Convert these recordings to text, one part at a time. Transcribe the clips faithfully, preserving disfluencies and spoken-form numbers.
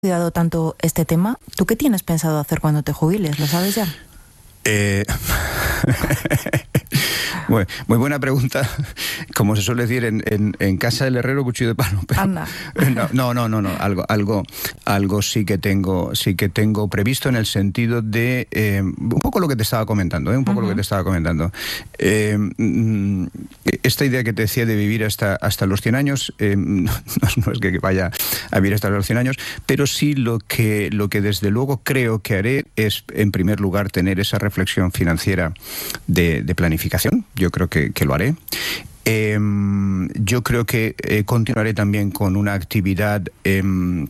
cuidado tanto este tema. ¿Tú qué tienes pensado hacer cuando te jubiles? ¿Lo sabes ya? Eh... Muy, muy buena pregunta. Como se suele decir, en, en, en casa del herrero, cuchillo de palo. Pero, Anda. No, no, no, no. Algo, algo, algo sí que tengo, sí que tengo previsto en el sentido de eh, un poco lo que te estaba comentando, ¿eh? un poco uh-huh. lo que te estaba comentando. Eh, esta idea que te decía de vivir hasta hasta los cien años, eh, no, no es que vaya a vivir hasta los cien años, pero sí lo que lo que desde luego creo que haré es, en primer lugar, tener esa reflexión financiera de, de planificación. Yo creo que, que lo haré. Eh, yo creo que eh, continuaré también con una actividad eh,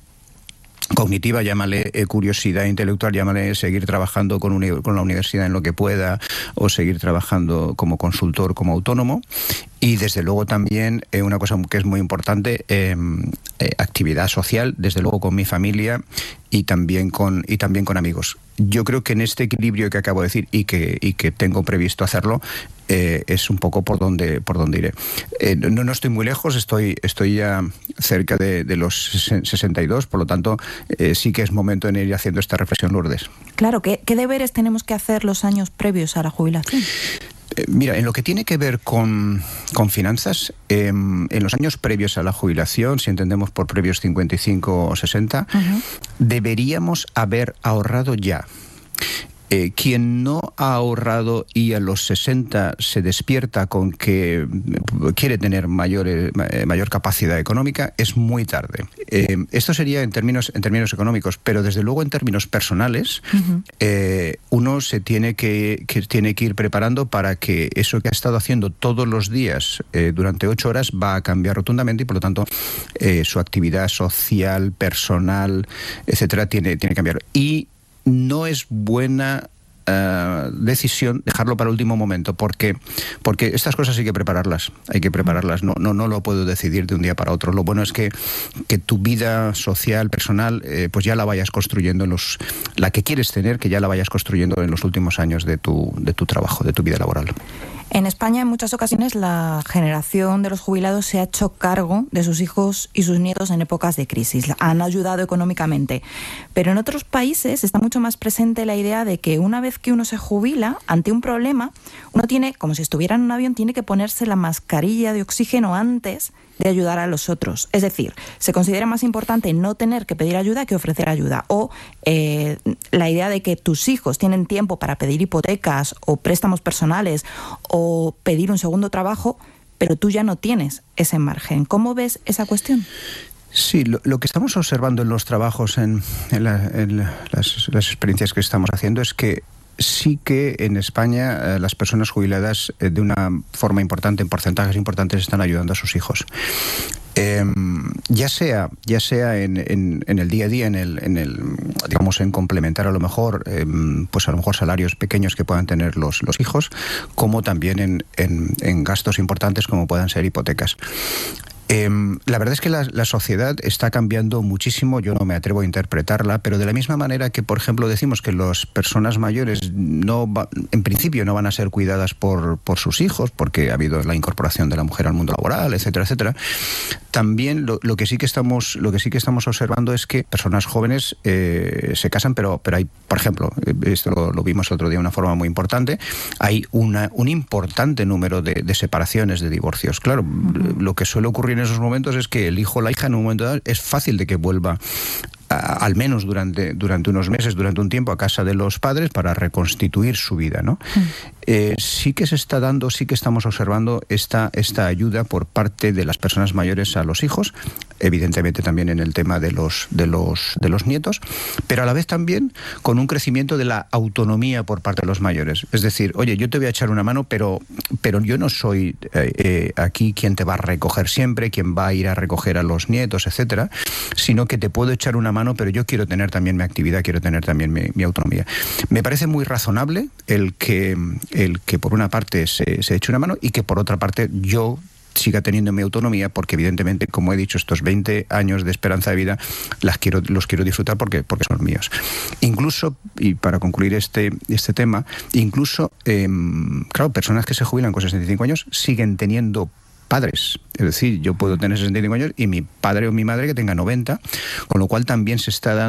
cognitiva, llámale eh, curiosidad intelectual, llámale seguir trabajando con, uni- con la universidad en lo que pueda, o seguir trabajando como consultor, como autónomo. Y desde luego también eh, una cosa que es muy importante, eh, eh, actividad social, desde luego con mi familia y también con y también con amigos. Yo creo que en este equilibrio que acabo de decir y que y que tengo previsto hacerlo, eh, es un poco por donde por donde iré. Eh, no, no estoy muy lejos, estoy estoy ya cerca de, de los sesenta y dos, por lo tanto eh, sí que es momento en ir haciendo esta reflexión, Lourdes. Claro, ¿qué, qué deberes tenemos que hacer los años previos a la jubilación? Eh, mira, en lo que tiene que ver con, con finanzas, eh, en los años previos a la jubilación, si entendemos por previos cincuenta y cinco o sesenta, uh-huh. deberíamos haber ahorrado ya. Eh, quien no ha ahorrado y a los sesenta se despierta con que quiere tener mayor, eh, mayor capacidad económica, es muy tarde. Eh, esto sería en términos, en términos económicos, pero desde luego en términos personales, uh-huh. eh, uno se tiene que, que, tiene que ir preparando para que eso que ha estado haciendo todos los días eh, durante ocho horas va a cambiar rotundamente y por lo tanto eh, su actividad social, personal, etcétera, tiene, tiene que cambiar. Y no es buena uh, decisión dejarlo para el último momento, porque porque estas cosas hay que prepararlas, hay que prepararlas, no no no lo puedo decidir de un día para otro. Lo bueno es que, que tu vida social, personal, eh, pues ya la vayas construyendo en los la que quieres tener, que ya la vayas construyendo en los últimos años de tu de tu trabajo, de tu vida laboral. En España, en muchas ocasiones, la generación de los jubilados se ha hecho cargo de sus hijos y sus nietos en épocas de crisis. Han ayudado económicamente. Pero en otros países está mucho más presente la idea de que una vez que uno se jubila, ante un problema, uno tiene, como si estuviera en un avión, tiene que ponerse la mascarilla de oxígeno antes de ayudar a los otros. Es decir, se considera más importante no tener que pedir ayuda que ofrecer ayuda. O eh, la idea de que tus hijos tienen tiempo para pedir hipotecas o préstamos personales o pedir un segundo trabajo, pero tú ya no tienes ese margen. ¿Cómo ves esa cuestión? Sí, lo, lo que estamos observando en los trabajos, en, en, la, en las, las experiencias que estamos haciendo, es que sí que en España eh, las personas jubiladas eh, de una forma importante, en porcentajes importantes, están ayudando a sus hijos. Eh, ya sea ya sea en, en, en el día a día, en el, en el digamos en complementar a lo mejor eh, pues a lo mejor salarios pequeños que puedan tener los, los hijos, como también en, en, en gastos importantes como puedan ser hipotecas. Eh, la verdad es que la, la sociedad está cambiando muchísimo, yo no me atrevo a interpretarla, pero de la misma manera que, por ejemplo, decimos que las personas mayores no va, en principio no van a ser cuidadas por, por sus hijos, porque ha habido la incorporación de la mujer al mundo laboral, etcétera, etcétera. También lo, lo que sí que estamos lo que sí que estamos observando es que personas jóvenes eh, se casan, pero pero hay, por ejemplo, esto lo, lo vimos el otro día de una forma muy importante, hay una, un importante número de, de separaciones, de divorcios. Claro, uh-huh. lo que suele ocurrir en esos momentos es que el hijo o la hija en un momento dado es fácil de que vuelva a, al menos durante, durante unos meses, durante un tiempo a casa de los padres para reconstituir su vida, ¿no? Mm. Eh, sí que se está dando, sí que estamos observando esta, esta ayuda por parte de las personas mayores a los hijos, evidentemente también en el tema de los, de los, de los nietos, pero a la vez también con un crecimiento de la autonomía por parte de los mayores. Es decir, oye, yo te voy a echar una mano, pero, pero yo no soy eh, eh, aquí quien te va a recoger siempre, quien va a ir a recoger a los nietos, etcétera, sino que te puedo echar una mano, pero yo quiero tener también mi actividad, quiero tener también mi, mi autonomía. Me parece muy razonable el que, el que por una parte se, se eche una mano y que por otra parte yo siga teniendo mi autonomía, porque evidentemente, como he dicho, estos veinte años de esperanza de vida las quiero, los quiero disfrutar porque, porque son míos. Incluso, y para concluir este, este tema, incluso, eh, claro, personas que se jubilan con sesenta y cinco años siguen teniendo padres. Es decir, yo puedo tener sesenta y cinco años y mi padre o mi madre que tenga noventa, con lo cual también se está dando